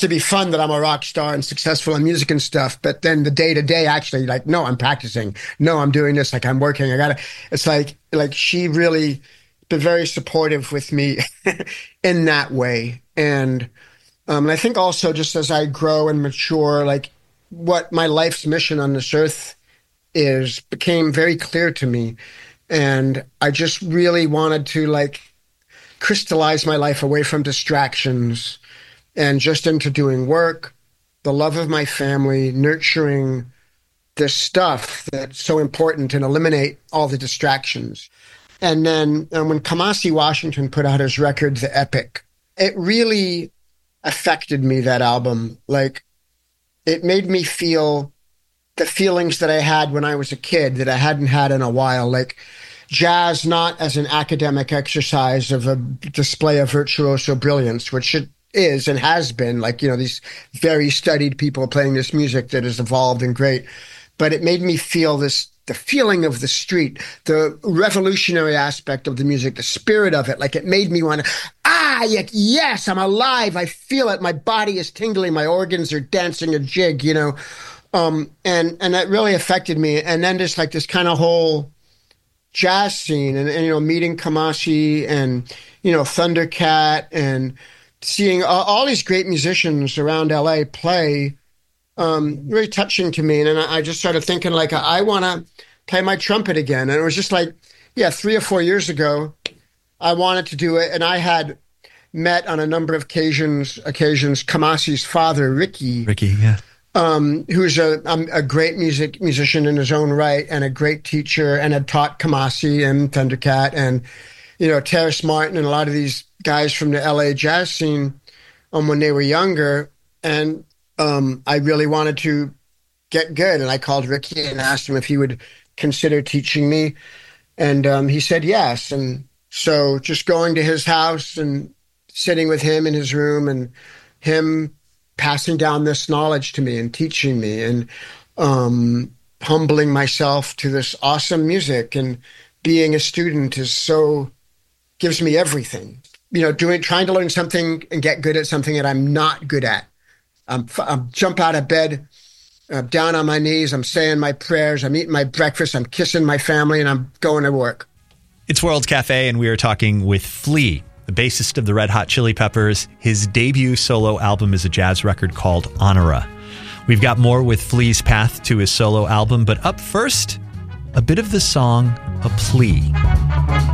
to be fun that I'm a rock star and successful in music and stuff. But then the day to day, actually, like, no, I'm practicing. No, I'm doing this. Like, I'm working. It's like she really been very supportive with me in that way. And I think also just as I grow and mature, like what my life's mission on this earth is became very clear to me. And I just really wanted to like crystallize my life away from distractions and just into doing work, the love of my family, nurturing this stuff that's so important and eliminate all the distractions. And then when Kamasi Washington put out his record, The Epic, it really affected me, that album. Like, it made me feel the feelings that I had when I was a kid that I hadn't had in a while. Like, jazz not as an academic exercise of a display of virtuoso brilliance, which it is and has been, like, you know, these very studied people playing this music that has evolved and great. But it made me feel this, the feeling of the street, the revolutionary aspect of the music, the spirit of it. Like, it made me want to, yes, I'm alive. I feel it. My body is tingling. My organs are dancing a jig, you know. And that really affected me. And then just like this kind of whole jazz scene and you know, meeting Kamasi and, you know, Thundercat and seeing all these great musicians around LA play, really touching to me. And then I just started thinking, like, I want to play my trumpet again. And it was just like, 3 or 4 years ago, I wanted to do it. And I had met on a number of occasions Kamasi's father, Ricky. Yeah. Who's a great musician in his own right and a great teacher and had taught Kamasi and Thundercat and, you know, Terrace Martin and a lot of these guys from the LA jazz scene when they were younger. And I really wanted to get good. And I called Ricky and asked him if he would consider teaching me. And he said yes. And so just going to his house and sitting with him in his room and him passing down this knowledge to me and teaching me and humbling myself to this awesome music and being a student gives me everything. You know, trying to learn something and get good at something that I'm not good at. I'm jump out of bed, down on my knees, I'm saying my prayers, I'm eating my breakfast, I'm kissing my family, and I'm going to work. It's World Cafe, and we are talking with Flea, the bassist of the Red Hot Chili Peppers. His debut solo album is a jazz record called Honora. We've got more with Flea's path to his solo album, but up first, a bit of the song A Plea.